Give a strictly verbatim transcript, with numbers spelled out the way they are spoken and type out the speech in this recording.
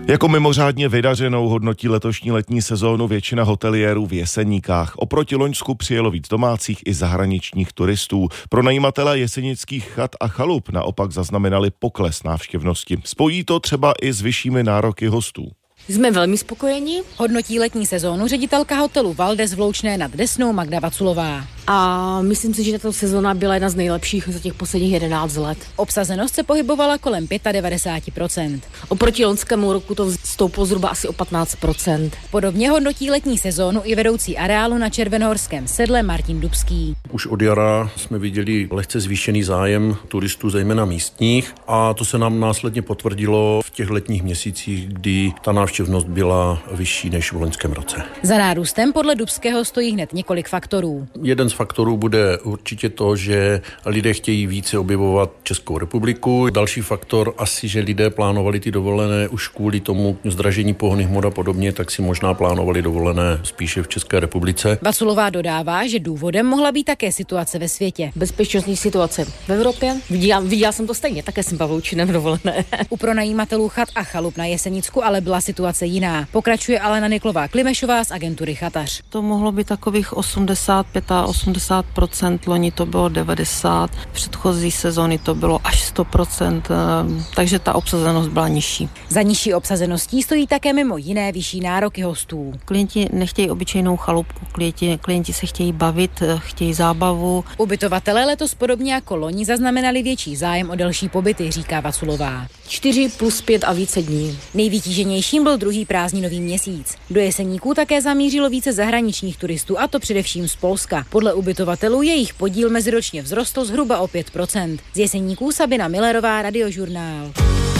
Jako mimořádně vydařenou hodnotí letošní letní sezónu většina hoteliérů v Jeseníkách. Oproti loňsku přijelo víc domácích i zahraničních turistů. Pronajímatelé jesenických chat a chalup naopak zaznamenali pokles návštěvnosti. Spojí to třeba i s vyššími nároky hostů. Jsme velmi spokojeni. Hodnotí letní sezónu ředitelka hotelu Valdes v Loučné nad Desnou Magda Vaculová. A myslím si, že tato sezóna byla jedna z nejlepších za těch posledních jedenáct let. Obsazenost se pohybovala kolem devadesát pět procent. Oproti loňskému roku to stouplo zhruba asi o patnáct procent. Podobně hodnotí letní sezónu i vedoucí areálu na Červenohorském sedle Martin Dubský. Už od jara jsme viděli lehce zvýšený zájem turistů, zejména místních, a to se nám následně potvrdilo v těch letních měsících, kdy ta návštěvnost byla vyšší než v loňském roce. Za nárůstem podle Dubského stojí hned několik faktorů. Jeden z faktorů bude určitě to, že lidé chtějí více objevovat Českou republiku. Další faktor asi, že lidé plánovali ty dovolené už kvůli tomu zdražení pohonných hmot a podobně, tak si možná plánovali dovolené spíše v České republice. Vaculová dodává, že důvodem mohla být také situace ve světě. Bezpečnostní situace v Evropě. Viděla, viděla jsem to stejně, také jsem Pavloučinem dovolené. U pronajímatelů chat a chalup na Jesenicku ale byla situace jiná. Pokračuje Alena Niklová-Klimešová z agentury Chatař. To mohlo být takových osmdesát pět a osmdesát procent, loni to bylo devadesát procent, v předchozí sezóny to bylo až sto procent, takže ta obsazenost byla nižší. Za nižší obsazeností stojí také mimo jiné vyšší nároky hostů. Klienti nechtějí obyčejnou chalupku, klienti, klienti se chtějí bavit, chtějí zábavu. Ubytovatelé letos podobně jako loni zaznamenali větší zájem o delší pobyty, říká Vaculová. čtyři plus pět a více dní. Nejvytíženějším byl druhý prázdninový měsíc. Do Jeseníků také zamířilo více zahraničních turistů, a to především z Polska. Podle ubytovatelů jejich podíl meziročně vzrostl zhruba o pět procent. Z Jeseníků Sabina Millerová, Radiožurnál.